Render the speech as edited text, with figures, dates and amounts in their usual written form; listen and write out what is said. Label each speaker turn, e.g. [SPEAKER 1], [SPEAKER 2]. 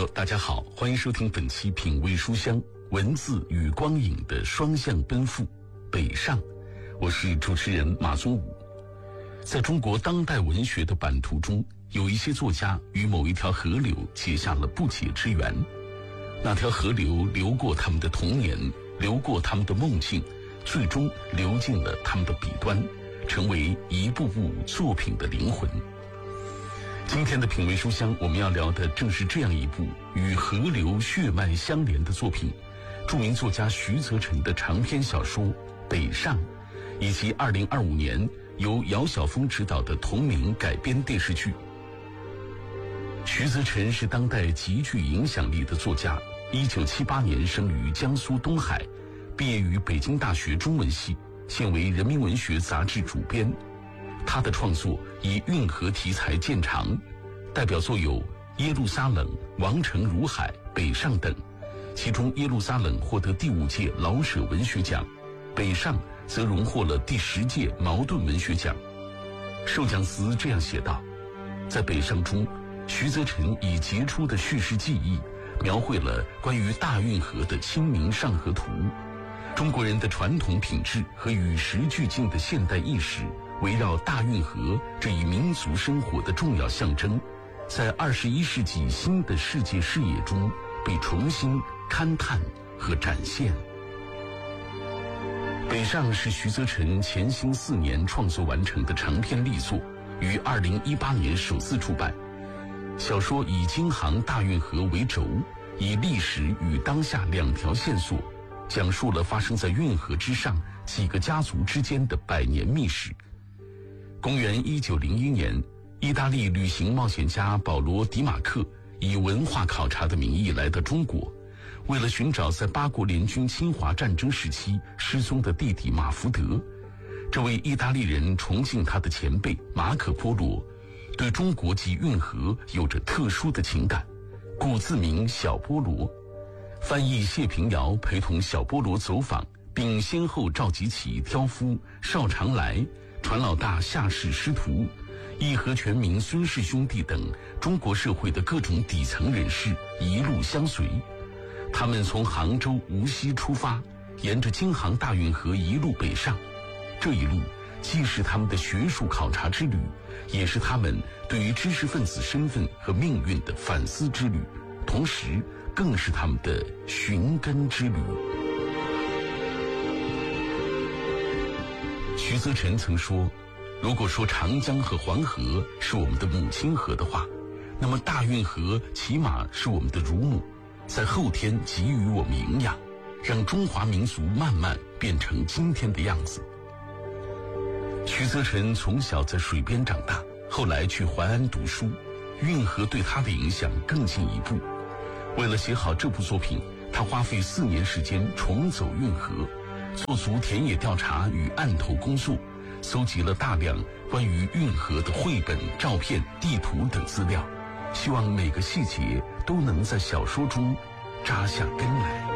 [SPEAKER 1] 友，大家好，欢迎收听本期品味书香，文字与光影的双向奔赴，北上。我是主持人马宗武。在中国当代文学的版图中，有一些作家与某一条河流结下了不解之缘。那条河流流过他们的童年，流过他们的梦境，最终流进了他们的笔端，成为一部部作品的灵魂。今天的品味书香，我们要聊的正是这样一部与河流血脉相连的作品，著名作家徐则臣的长篇小说《北上》，以及2025年由姚晓峰执导的同名改编电视剧。徐则臣是当代极具影响力的作家，1978年生于江苏东海，毕业于北京大学中文系，现为人民文学杂志主编。他的创作以运河题材见长，代表作有《耶路撒冷》《王城如海》《北上》等，其中《耶路撒冷》获得第5届老舍文学奖，《北上》则荣获了第10届茅盾文学奖。授奖词这样写道：在《北上》中，徐则臣以杰出的叙事技艺描绘了关于大运河的清明上河图，中国人的传统品质和与时俱进的现代意识围绕大运河这一民族生活的重要象征，在21世纪新的世界视野中被重新勘探和展现。北上是徐则臣潜心4年创作完成的长篇力作，于2018年首次出版。小说以京杭大运河为轴，以历史与当下2条线索，讲述了发生在运河之上几个家族之间的100年秘史。公元1901年，意大利旅行冒险家保罗·迪马克以文化考察的名义来到中国，为了寻找在8国联军侵华战争时期失踪的弟弟马福德，这位意大利人崇敬他的前辈马可·波罗，对中国及运河有着特殊的情感，故自名小波罗。翻译谢平遥陪同小波罗走访，并先后召集起挑夫邵长来、船老大夏氏师徒、义和全民孙氏兄弟等中国社会的各种底层人士一路相随。他们从杭州、无锡出发，沿着京杭大运河一路北上。这一路既是他们的学术考察之旅，也是他们对于知识分子身份和命运的反思之旅，同时更是他们的寻根之旅。徐则臣曾说，如果说长江和黄河是我们的母亲河的话，那么大运河起码是我们的乳母，在后天给予我们营养，让中华民族慢慢变成今天的样子。徐则臣从小在水边长大，后来去淮安读书，运河对他的影响更进一步。为了写好这部作品，他花费4年时间重走运河，做足田野调查与案头工作，搜集了大量关于运河的绘本、照片、地图等资料，希望每个细节都能在小说中扎下根来。